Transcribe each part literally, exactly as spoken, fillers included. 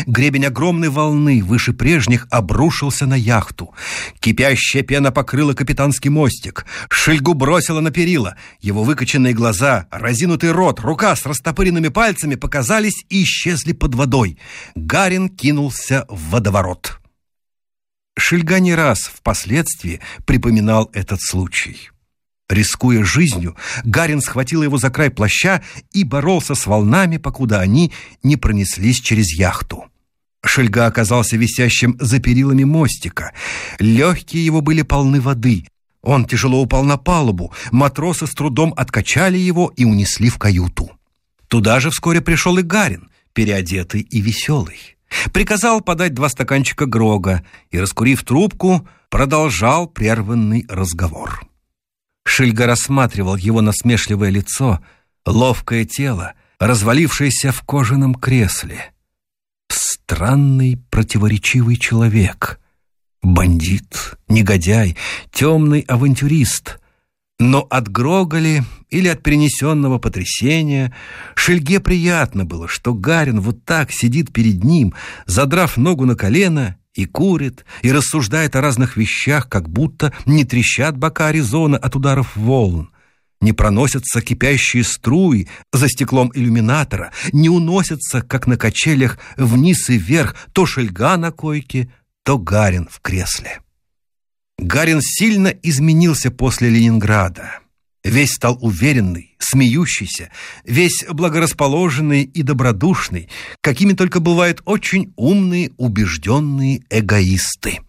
Гребень огромной волны, выше прежних, обрушился на яхту. Кипящая пена покрыла капитанский мостик. Шельгу бросило на перила. Его выкоченные глаза, разинутый рот, рука с растопыренными пальцами показались и исчезли под водой. Гарин кинулся в водоворот. Шельга не раз впоследствии припоминал этот случай. Рискуя жизнью, Гарин схватил его за край плаща и боролся с волнами, покуда они не пронеслись через яхту. Шельга оказался висящим за перилами мостика. Легкие его были полны воды. Он тяжело упал на палубу. Матросы с трудом откачали его и унесли в каюту. Туда же вскоре пришел и Гарин, переодетый и веселый. Приказал подать два стаканчика грога и, раскурив трубку, продолжал прерванный разговор. Шельга рассматривал его насмешливое лицо, ловкое тело, развалившееся в кожаном кресле. Странный, противоречивый человек. Бандит, негодяй, темный авантюрист. Но от грога ли или от перенесенного потрясения Шельге приятно было, что Гарин вот так сидит перед ним, задрав ногу на колено, и курит, и рассуждает о разных вещах, как будто не трещат бока Аризоны от ударов волн, не проносятся кипящие струи за стеклом иллюминатора, не уносятся, как на качелях, вниз и вверх, то Шельга на койке, то Гарин в кресле. Гарин сильно изменился после Ленинграда. Весь стал уверенный, смеющийся, весь благорасположенный и добродушный, какими только бывают очень умные, убежденные эгоисты.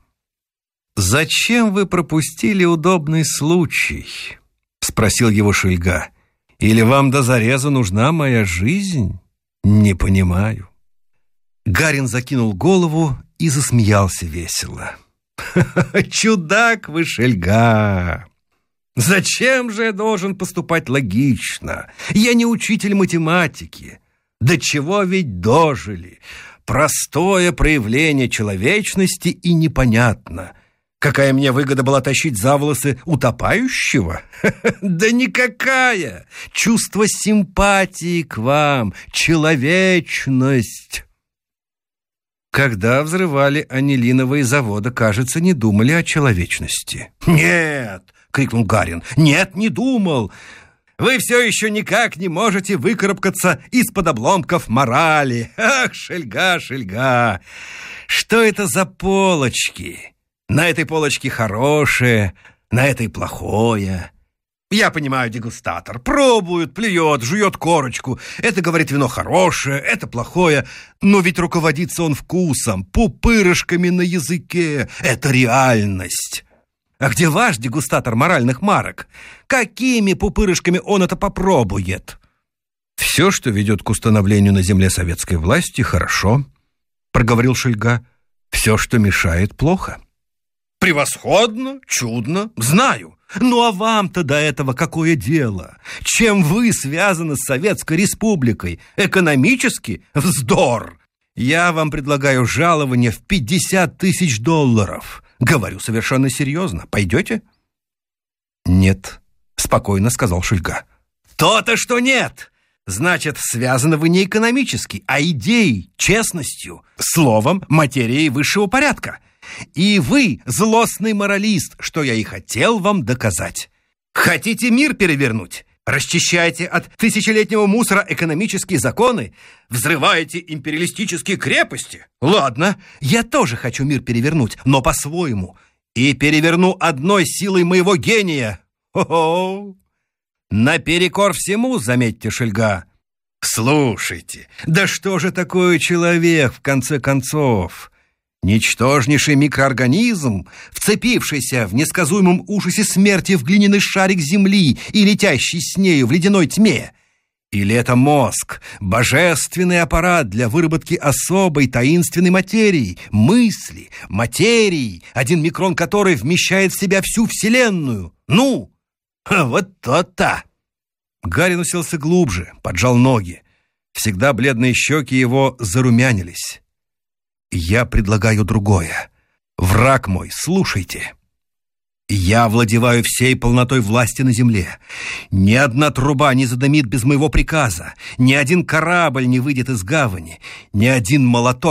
«Зачем вы пропустили удобный случай?» — спросил его Шельга. «Или вам до зарезу нужна моя жизнь? Не понимаю». Гарин закинул голову и засмеялся весело. «Чудак вы, Шельга! Зачем же я должен поступать логично? Я не учитель математики. До чего ведь дожили? Простое проявление человечности и непонятно. Какая мне выгода была тащить за волосы утопающего? Да никакая! Чувство симпатии к вам, человечность!» Когда взрывали анилиновые заводы, кажется, не думали о человечности. «Нет!» — крикнул Гарин. «Нет, не думал! Вы все еще никак не можете выкарабкаться из-под обломков морали! Ах, Шельга, Шельга! Что это за полочки? На этой полочке хорошее, на этой плохое. Я понимаю, дегустатор. Пробует, плюет, жует корочку. Это, говорит, вино хорошее, это плохое. Но ведь руководится он вкусом, пупырышками на языке. Это реальность. А где ваш дегустатор моральных марок? Какими пупырышками он это попробует? Все, что ведет к установлению на земле советской власти, хорошо, проговорил Шельга. Все, что мешает, плохо. Превосходно, чудно, знаю. Ну а вам-то до этого какое дело? Чем вы связаны с Советской Республикой? Экономически? Вздор! Я вам предлагаю жалование в пятьдесят тысяч долларов. Говорю совершенно серьезно. Пойдете? Нет, спокойно сказал Шельга. То-то, что нет! Значит, связаны вы не экономически, а идеей, честностью, словом, материей высшего порядка. И вы злостный моралист, что я и хотел вам доказать. Хотите мир перевернуть? Расчищайте от тысячелетнего мусора экономические законы? Взрываете империалистические крепости? Ладно, я тоже хочу мир перевернуть, но по-своему. И переверну одной силой моего гения. Хо-хо! Наперекор всему, заметьте, Шельга. Слушайте, да что же такое человек, в конце концов? Ничтожнейший микроорганизм, вцепившийся в несказуемом ужасе смерти в глиняный шарик земли и летящий с нею в ледяной тьме? Или это мозг, божественный аппарат для выработки особой таинственной материи, мысли, материи, один микрон которой вмещает в себя всю Вселенную? Ну, вот то-то! Гарин уселся глубже, поджал ноги. Всегда бледные щеки его зарумянились. Я предлагаю другое. Враг мой, слушайте. Я владеваю всей полнотой власти на земле. Ни одна труба не задымит без моего приказа. Ни один корабль не выйдет из гавани. Ни один молоток